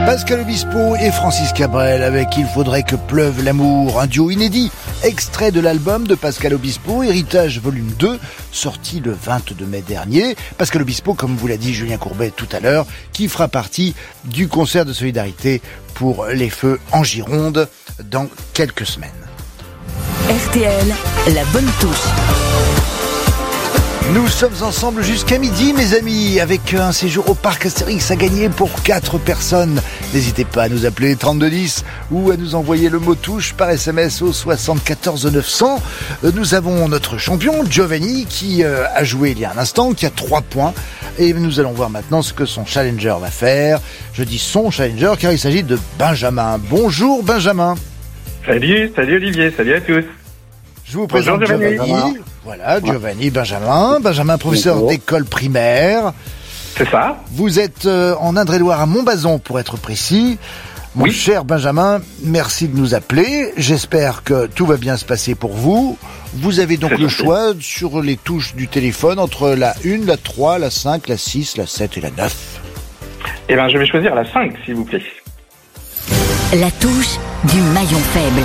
Pascal Obispo et Francis Cabrel avec Il faudrait que pleuve l'amour, un duo inédit, extrait de l'album de Pascal Obispo, Héritage volume 2, sorti le 22 mai dernier. Pascal Obispo, comme vous l'a dit Julien Courbet tout à l'heure, qui fera partie du concert de solidarité pour les feux en Gironde dans quelques semaines. RTL, la bonne touche. Nous sommes ensemble jusqu'à midi, mes amis, avec un séjour au parc Astérix à gagner pour 4 personnes. N'hésitez pas à nous appeler 3210 ou à nous envoyer le mot touche par SMS au 74 900. Nous avons notre champion, Giovanni, qui a joué il y a un instant, qui a 3 points. Et nous allons voir maintenant ce que son challenger va faire. Je dis son challenger car il s'agit de Benjamin. Bonjour Benjamin. Salut Olivier, salut à tous. Je vous présente Giovanni. Voilà, Giovanni, Benjamin, professeur Bonjour. d'école primaire. C'est ça. Vous êtes en Indre-et-Loire à Montbazon pour être précis. Mon Oui. cher Benjamin, merci de nous appeler. J'espère que tout va bien se passer pour vous. Vous avez donc C'est le gentil. choix sur les touches du téléphone entre la 1, la 3, la 5, la 6, la 7 et la 9. Eh bien, je vais choisir la 5, s'il vous plaît. La touche du maillon faible.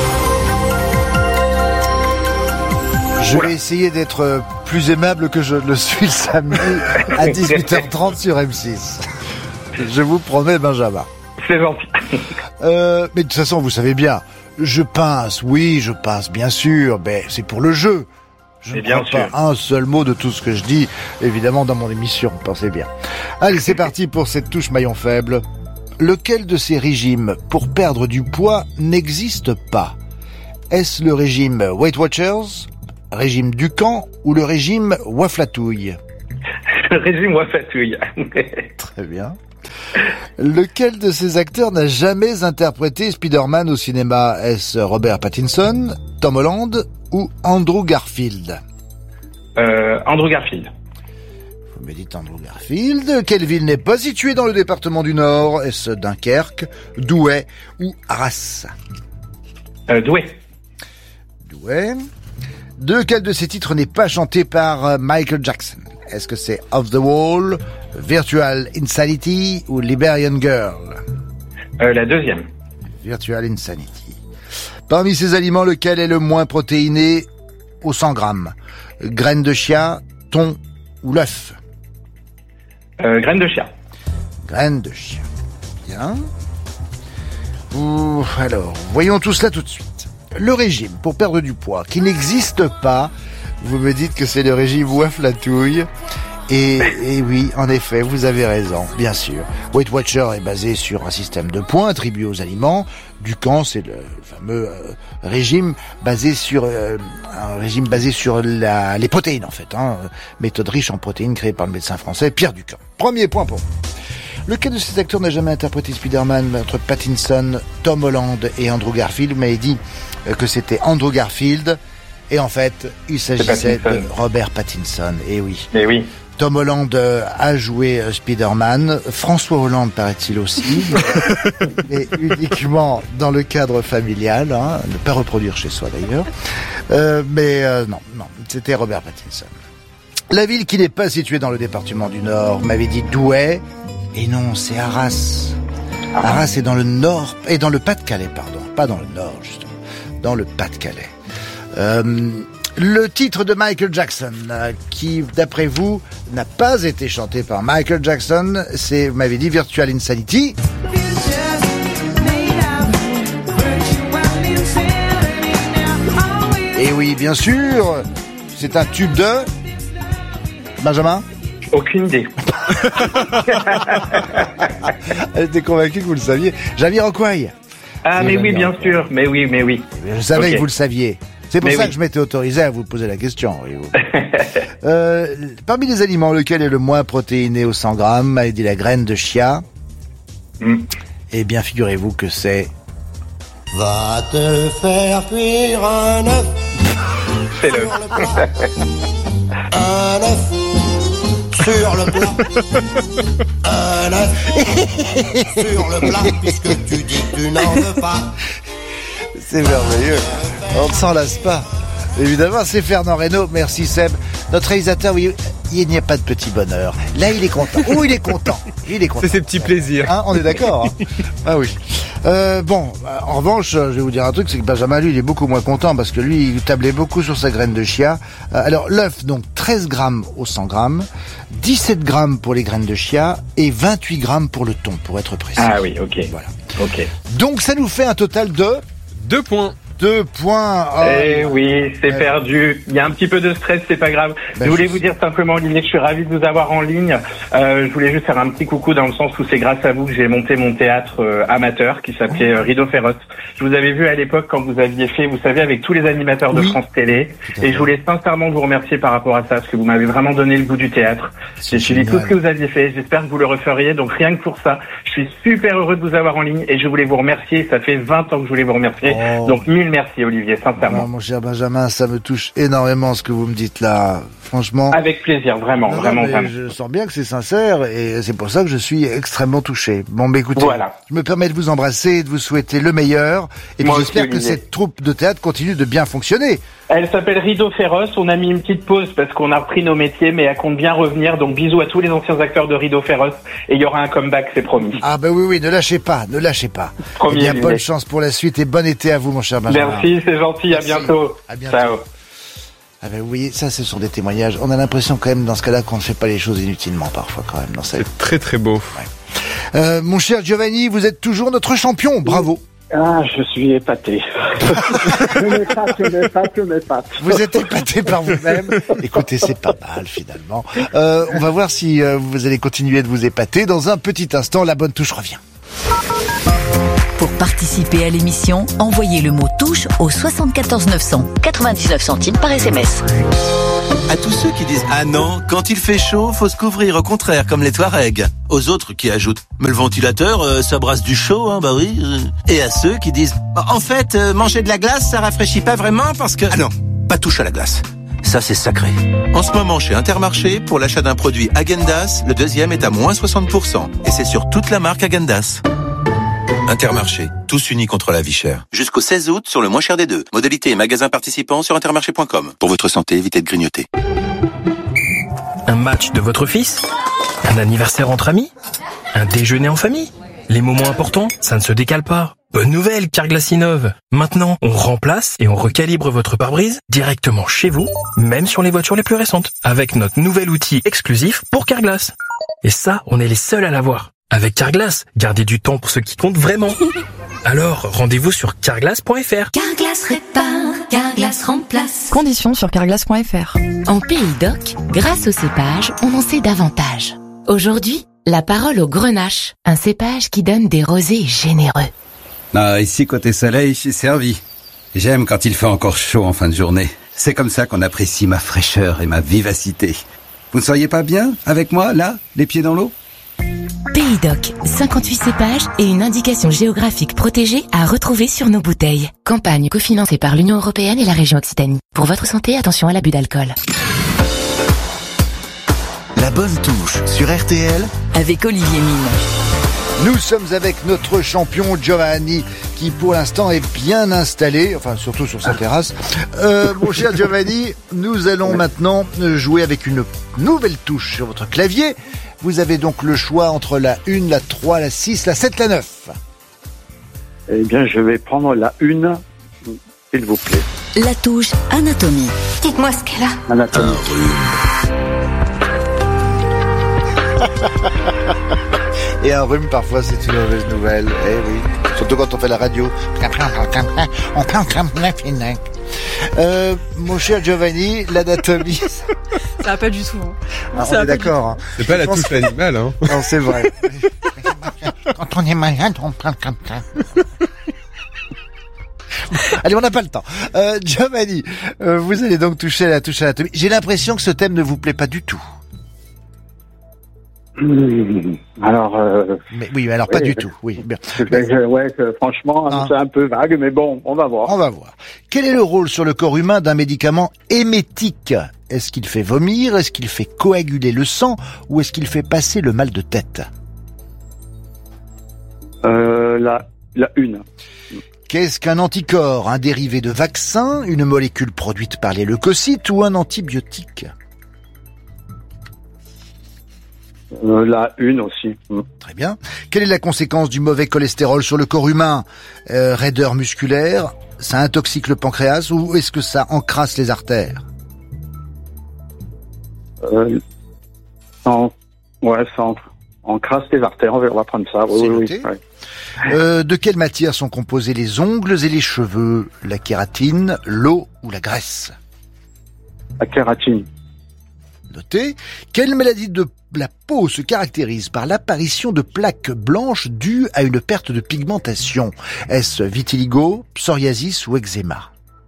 Je vais essayer d'être plus aimable que je ne le suis le samedi à 18h30 sur M6. Je vous promets, Benjamin. C'est gentil. Mais de toute façon, vous savez bien, je pince, oui, je pince, bien sûr, mais c'est pour le jeu. Je Mais ne bien crois pas un seul mot de tout ce que je dis, évidemment, dans mon émission, pensez bien. Allez, c'est parti pour cette touche maillon faible. Lequel de ces régimes pour perdre du poids n'existe pas? Est-ce le régime Weight Watchers, régime Ducan ou le régime Waflatouille? Le régime Wafatouille. Très bien. Lequel de ces acteurs n'a jamais interprété Spider-Man au cinéma? Est-ce Robert Pattinson, Tom Holland ou Andrew Garfield? Andrew Garfield. Vous me dites Andrew Garfield. Quelle ville n'est pas située dans le département du Nord? Est-ce Dunkerque, Douai ou Arras? Doué. Douai. Lequel de ces titres n'est pas chanté par Michael Jackson? Est-ce que c'est Off the Wall, Virtual Insanity ou Liberian Girl? La deuxième. Virtual Insanity. Parmi ces aliments, lequel est le moins protéiné au 100 grammes? Graines de chia, thon ou l'œuf? Graine de chien. Graines de chia. Bien. Alors, voyons tout cela tout de suite. Le régime pour perdre du poids qui n'existe pas, vous me dites que c'est le régime Waflatouille. Et oui, en effet, vous avez raison, bien sûr. Weight Watcher est basé sur un système de points attribués aux aliments. Ducan, c'est le fameux régime basé sur les protéines en fait. Méthode riche en protéines créée par le médecin français Pierre Ducan. Premier point pour vous. Lequel de ces acteurs n'a jamais interprété Spider-Man entre Pattinson, Tom Holland et Andrew Garfield? Vous m'avez dit que c'était Andrew Garfield. Et en fait, il s'agissait de Robert Pattinson. Et oui. Eh oui. Tom Holland a joué Spider-Man. François Hollande, paraît-il aussi. Et uniquement dans le cadre familial. Ne pas reproduire chez soi d'ailleurs. Non, c'était Robert Pattinson. La ville qui n'est pas située dans le département du Nord, m'avait dit Douai. Et non, c'est Arras. Arras est dans le Nord, et dans le Pas-de-Calais, pardon. Pas dans le Nord, justement. Dans le Pas-de-Calais. Le titre de Michael Jackson, qui, d'après vous, n'a pas été chanté par Michael Jackson, c'est, vous m'avez dit, Virtual Insanity. Et oui, bien sûr, c'est un tube de... Benjamin? Aucune idée. Elle était convaincue que vous le saviez. Jamiroquai. Ah, mais oui, bien sûr. Mais oui. Je savais Ok. que vous le saviez. C'est pour Mais ça oui. que je m'étais autorisé à vous poser la question. Voyez-vous. Parmi les aliments, lequel est le moins protéiné au 100 grammes? M'a dit la graine de chia. Eh bien, figurez-vous que c'est... Va te faire cuire un œuf. C'est le. Un œuf sur le plat. Un œuf sur le plat, puisque tu dis que tu n'en veux pas. C'est merveilleux. On ne s'en lasse pas. Évidemment, c'est Fernand Reynaud. Merci Seb. Notre réalisateur, oui, il n'y a pas de petit bonheur. Là, il est content. Il est content. C'est ses petits plaisirs. Hein, on est d'accord. Hein. Ah oui. En revanche, je vais vous dire un truc, c'est que Benjamin, lui, il est beaucoup moins content parce que lui, il tablait beaucoup sur sa graine de chia. Alors, l'œuf, donc 13 grammes au 100 grammes, 17 grammes pour les graines de chia et 28 grammes pour le thon, pour être précis. Ah oui, ok. Voilà. Ok. Donc, ça nous fait un total de 2 points. 2 points. Oui, c'est perdu. Il y a un petit peu de stress, c'est pas grave. Je voulais vous dire simplement, Olivier, que je suis ravi de vous avoir en ligne. Je voulais juste faire un petit coucou dans le sens où c'est grâce à vous que j'ai monté mon théâtre amateur qui s'appelait Rideau Féroce. Je vous avais vu à l'époque quand vous aviez fait, vous savez, avec tous les animateurs de France Télé. Et je voulais sincèrement vous remercier par rapport à ça, parce que vous m'avez vraiment donné le goût du théâtre. J'ai suivi tout ce que vous aviez fait. J'espère que vous le referiez. Donc rien que pour ça, je suis super heureux de vous avoir en ligne et je voulais vous remercier. Ça fait 20 ans que je voulais vous remercier. Donc merci Olivier, sincèrement. Non, mon cher Benjamin, ça me touche énormément ce que vous me dites là, franchement. Avec plaisir, vraiment. Je sens bien que c'est sincère et c'est pour ça que je suis extrêmement touché. Bon, écoutez, voilà. Je me permets de vous embrasser et de vous souhaiter le meilleur. Et puis j'espère que cette troupe de théâtre continue de bien fonctionner. Elle s'appelle Rideau Féroce. On a mis une petite pause parce qu'on a repris nos métiers, mais elle compte bien revenir. Donc bisous à tous les anciens acteurs de Rideau Féroce et il y aura un comeback, c'est promis. Ah oui, ne lâchez pas. Promis, eh bien, bonne chance pour la suite et bon été à vous, mon cher Benjamin. Merci, c'est gentil. Merci. À bientôt. Ciao. Ah vous voyez, ça, ce sont des témoignages. On a l'impression quand même dans ce cas-là qu'on ne fait pas les choses inutilement parfois quand même. Dans sa vie. C'est très très beau. Ouais. Mon cher Giovanni, vous êtes toujours notre champion. Bravo. Ah, je suis épaté. je m'épate. Vous êtes épaté par vous-même. Écoutez, c'est pas mal finalement. On va voir si vous allez continuer de vous épater. Dans un petit instant, la bonne touche revient. Pour participer à l'émission, envoyez le mot touche au 74 900, 99 centimes par SMS. À tous ceux qui disent « Ah non, quand il fait chaud, faut se couvrir, au contraire, comme les Touaregs ». Aux autres qui ajoutent « Mais le ventilateur, ça brasse du chaud, hein, bah oui ». Et à ceux qui disent « En fait, manger de la glace, ça rafraîchit pas vraiment parce que… » Ah non, pas touche à la glace. Ça, c'est sacré. En ce moment, chez Intermarché, pour l'achat d'un produit Häagen-Dazs, le deuxième est à moins 60%. Et c'est sur toute la marque Häagen-Dazs. Intermarché, tous unis contre la vie chère. Jusqu'au 16 août sur le moins cher des deux. Modalité et magasins participants sur intermarché.com. Pour votre santé, évitez de grignoter. Un match de votre fils ? Un anniversaire entre amis ? Un déjeuner en famille ? Les moments importants, ça ne se décale pas. Bonne nouvelle, Carglass innove. Maintenant, on remplace et on recalibre votre pare-brise directement chez vous, même sur les voitures les plus récentes, avec notre nouvel outil exclusif pour Carglass. Et ça, on est les seuls à l'avoir. Avec Carglass, gardez du temps pour ce qui compte vraiment. Alors, rendez-vous sur carglass.fr. Carglass répare, Carglass remplace. Conditions sur carglass.fr. En Pays d'Oc, grâce au cépage, on en sait davantage. Aujourd'hui, la parole au Grenache, un cépage qui donne des rosés généreux. Ah, ici, côté soleil, je suis servi. J'aime quand il fait encore chaud en fin de journée. C'est comme ça qu'on apprécie ma fraîcheur et ma vivacité. Vous ne seriez pas bien avec moi, là, les pieds dans l'eau ? Pays d'Oc, 58 cépages et une indication géographique protégée à retrouver sur nos bouteilles. Campagne cofinancée par l'Union européenne et la région Occitanie. Pour votre santé, attention à l'abus d'alcool. La bonne touche sur RTL avec Olivier Mine. Nous sommes avec notre champion Giovanni qui pour l'instant est bien installé, enfin surtout sur sa terrasse. Mon cher Giovanni, nous allons maintenant jouer avec une nouvelle touche sur votre clavier. Vous avez donc le choix entre la 1, la 3, la 6, la 7, la 9. Eh bien, je vais prendre la 1, s'il vous plaît. La touche anatomie. Dites-moi ce qu'elle a. Anatomie. Et un rhume, parfois, c'est une mauvaise nouvelle. Eh oui. Surtout quand on fait la radio. Mon cher Giovanni, l'anatomie. Ça va pas du tout. Ah, on est d'accord. Hein. C'est pas la touche animale, hein. Non, c'est vrai. Quand on est malade, on parle comme ça. Allez, on n'a pas le temps. Giovanni, vous allez donc toucher à la touche anatomie. J'ai l'impression que ce thème ne vous plaît pas du tout. Alors, mais oui, alors pas du tout. Oui, bien. Franchement, c'est un peu vague, mais bon, on va voir. On va voir. Quel est le rôle sur le corps humain d'un médicament émétique ? Est-ce qu'il fait vomir ? Est-ce qu'il fait coaguler le sang ? Ou est-ce qu'il fait passer le mal de tête ? La 1. Qu'est-ce qu'un anticorps ? Un dérivé de vaccin ? Une molécule produite par les leucocytes ? Ou un antibiotique ? La une aussi. Très bien. Quelle est la conséquence du mauvais cholestérol sur le corps humain? Raideur musculaire, ça intoxique le pancréas ou est-ce que ça encrasse les artères? Ça encrasse les artères, on va prendre ça. C'est noté. De quelle matière sont composés les ongles et les cheveux? La kératine, l'eau ou la graisse? La kératine. Noté. Quelle maladie de la peau se caractérise par l'apparition de plaques blanches dues à une perte de pigmentation? Est-ce vitiligo, psoriasis ou eczéma?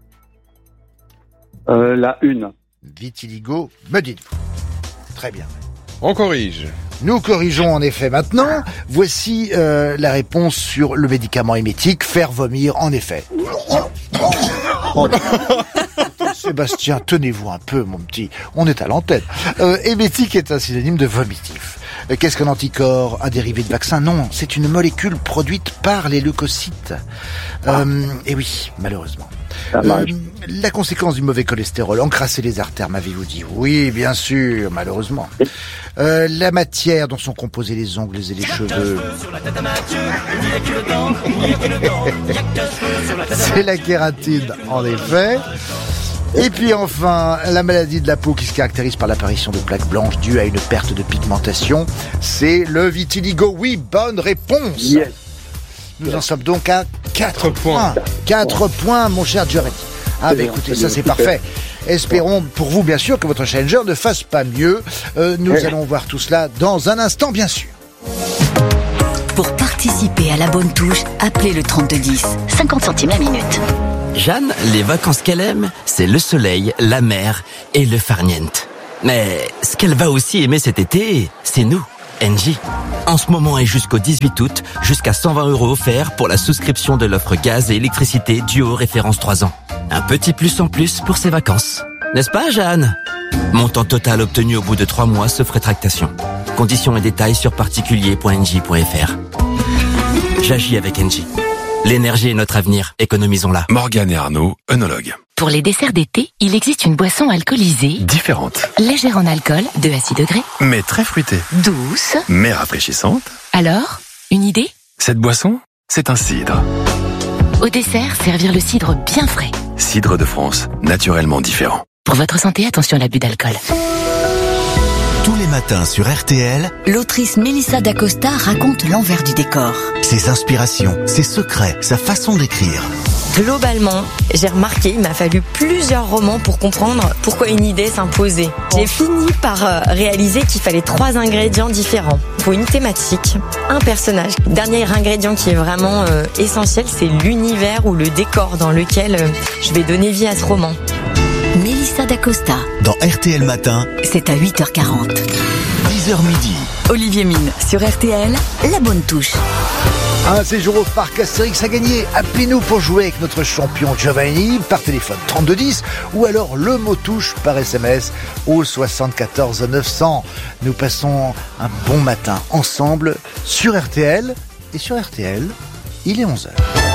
La une. Vitiligo, me dites-vous. Très bien. On corrige. Nous corrigeons en effet maintenant. Voici la réponse sur le médicament émétique, faire vomir en effet. Sébastien, tenez-vous un peu, mon petit. On est à l'antenne. Émétique est un synonyme de vomitif. Qu'est-ce qu'un anticorps? Un dérivé de vaccin? Non, c'est une molécule produite par les leucocytes. Et oui, malheureusement. La conséquence du mauvais cholestérol, encrasser les artères, m'avez-vous dit? Oui, bien sûr, malheureusement. La matière dont sont composés les ongles et les cheveux. C'est la kératine, en effet. Et puis enfin, la maladie de la peau qui se caractérise par l'apparition de plaques blanches dues à une perte de pigmentation, c'est le vitiligo. Oui, bonne réponse. Yes. Nous en sommes donc à 4 points. 4 points, mon cher Giovanni. Ah bah écoutez, ça c'est parfait. Espérons pour vous, bien sûr, que votre challenger ne fasse pas mieux. Nous allons voir tout cela dans un instant, bien sûr. Pour participer à la bonne touche, appelez le 3210. 50 centimes la minute. Jeanne, les vacances qu'elle aime, c'est le soleil, la mer et le farniente. Mais ce qu'elle va aussi aimer cet été, c'est nous, Engie. En ce moment et jusqu'au 18 août, jusqu'à 120 € offerts pour la souscription de l'offre gaz et électricité Duo référence 3 ans. Un petit plus en plus pour ses vacances. N'est-ce pas, Jeanne? Montant total obtenu au bout de 3 mois sauf rétractation. Conditions et détails sur particulier.engie.fr. J'agis avec Engie. L'énergie est notre avenir, économisons-la. Morgane et Arnaud, œnologues. Pour les desserts d'été, il existe une boisson alcoolisée. Différente. Légère en alcool, 2 à 6 degrés. Mais très fruitée. Douce. Mais rafraîchissante. Alors, une idée? Cette boisson, c'est un cidre. Au dessert, servir le cidre bien frais. Cidre de France, naturellement différent. Pour votre santé, attention à l'abus d'alcool. Tous les matins sur RTL, l'autrice Mélissa D'Acosta raconte l'envers du décor. Ses inspirations, ses secrets, sa façon d'écrire. Globalement, j'ai remarqué, il m'a fallu plusieurs romans pour comprendre pourquoi une idée s'imposait. J'ai fini par réaliser qu'il fallait 3 ingrédients différents. Pour une thématique, un personnage. Dernier ingrédient qui est vraiment essentiel, c'est l'univers ou le décor dans lequel je vais donner vie à ce roman. Mélissa D'Acosta. Dans RTL Matin, c'est à 8h40. 10h midi. Olivier Mine sur RTL, la bonne touche. Un séjour au parc Astérix à gagner. Appelez-nous pour jouer avec notre champion Giovanni par téléphone 3210 ou alors le mot touche par SMS au 74 900. Nous passons un bon matin ensemble sur RTL et sur RTL, il est 11h.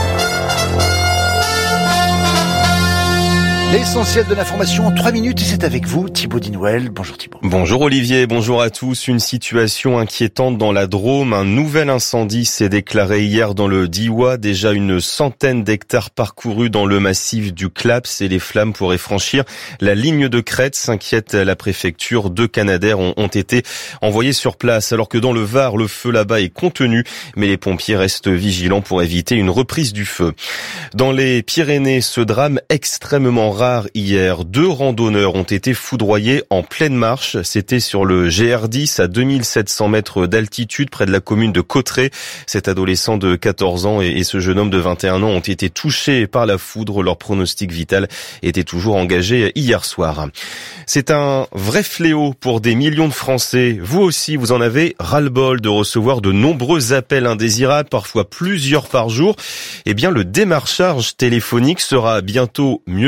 L'essentiel de l'information en 3 minutes et c'est avec vous, Thibaut Dinouel. Bonjour Thibaut. Bonjour Olivier, bonjour à tous. Une situation inquiétante dans la Drôme. Un nouvel incendie s'est déclaré hier dans le Diois. Déjà une centaine d'hectares parcourus dans le massif du Claps et les flammes pourraient franchir la ligne de crête, s'inquiète la préfecture. 2 Canadair ont été envoyés sur place alors que dans le Var, le feu là-bas est contenu. Mais les pompiers restent vigilants pour éviter une reprise du feu. Dans les Pyrénées, ce drame extrêmement rare hier. 2 randonneurs ont été foudroyés en pleine marche. C'était sur le GR10 à 2700 mètres d'altitude près de la commune de Cauterets. Cet adolescent de 14 ans et ce jeune homme de 21 ans ont été touchés par la foudre. Leur pronostic vital était toujours engagé hier soir. C'est un vrai fléau pour des millions de Français. Vous aussi, vous en avez ras-le-bol de recevoir de nombreux appels indésirables, parfois plusieurs par jour. Eh bien, le démarchage téléphonique sera bientôt mieux encadré.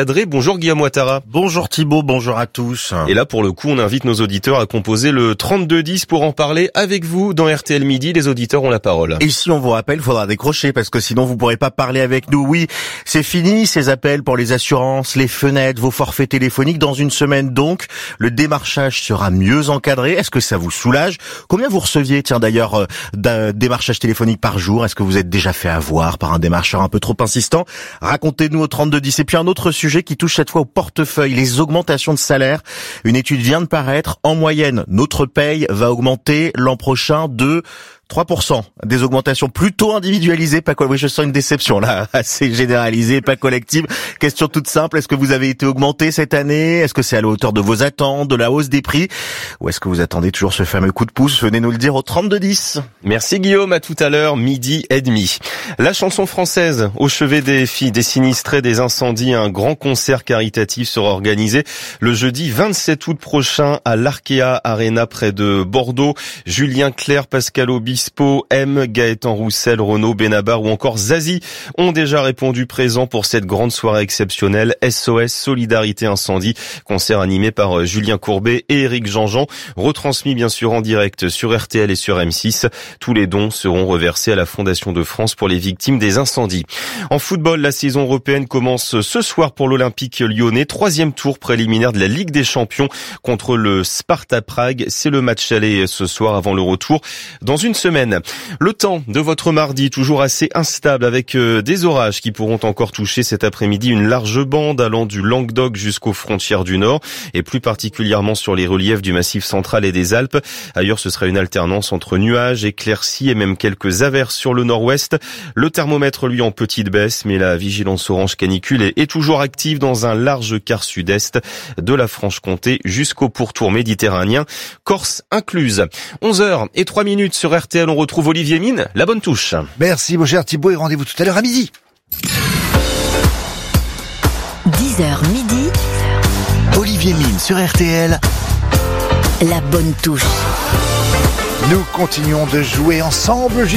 encadré. Bonjour Guillaume Ouattara. Bonjour Thibaut, bonjour à tous. Et là, pour le coup, on invite nos auditeurs à composer le 3210 pour en parler avec vous dans RTL Midi. Les auditeurs ont la parole. Et si on vous rappelle, il faudra décrocher parce que sinon vous pourrez pas parler avec nous. Oui, c'est fini ces appels pour les assurances, les fenêtres, vos forfaits téléphoniques. Dans une semaine donc, le démarchage sera mieux encadré. Est-ce que ça vous soulage? Combien vous receviez, tiens d'ailleurs, d'un démarchage téléphonique par jour? Est-ce que vous êtes déjà fait avoir par un démarcheur un peu trop insistant? Racontez-nous au 3210. Et puis un autre sujet qui touche cette fois au portefeuille, les augmentations de salaire. Une étude vient de paraître. En moyenne, notre paye va augmenter l'an prochain de 3%, des augmentations plutôt individualisées, pas oui, je sens une déception là, assez généralisée, pas collective. Question toute simple, est-ce que vous avez été augmenté cette année? Est-ce que c'est à la hauteur de vos attentes, de la hausse des prix? Ou est-ce que vous attendez toujours ce fameux coup de pouce? Venez nous le dire au 3210. Merci Guillaume, à tout à l'heure, 12h30. La chanson française, au chevet des filles, des sinistrés, des incendies, un grand concert caritatif sera organisé le jeudi 27 août prochain à l'Arkea Arena près de Bordeaux. Julien Clerc, Pascal Obispo, M, Gaëtan Roussel, Renaud Benabar ou encore Zazie ont déjà répondu présents pour cette grande soirée exceptionnelle. SOS Solidarité Incendie, concert animé par Julien Courbet et Éric Jean-Jean, retransmis bien sûr en direct sur RTL et sur M6. Tous les dons seront reversés à la Fondation de France pour les victimes des incendies. En football, la saison européenne commence ce soir pour l'Olympique lyonnais. 3e tour préliminaire de la Ligue des Champions contre le Sparta Prague. C'est le match aller ce soir avant le retour dans une semaine. Le temps de votre mardi, toujours assez instable avec des orages qui pourront encore toucher cet après-midi une large bande allant du Languedoc jusqu'aux frontières du Nord et plus particulièrement sur les reliefs du Massif central et des Alpes. Ailleurs, ce sera une alternance entre nuages, éclaircies et même quelques averses sur le nord-ouest. Le thermomètre, lui, en petite baisse, mais la vigilance orange canicule est toujours active dans un large quart sud-est de la Franche-Comté jusqu'au pourtour méditerranéen, Corse incluse. 11h03 sur RTL. On retrouve Olivier Mine, la bonne touche. Merci mon cher Thibaut et rendez-vous tout à l'heure à midi. 10h midi. Olivier Mine sur RTL. La bonne touche. Nous continuons de jouer ensemble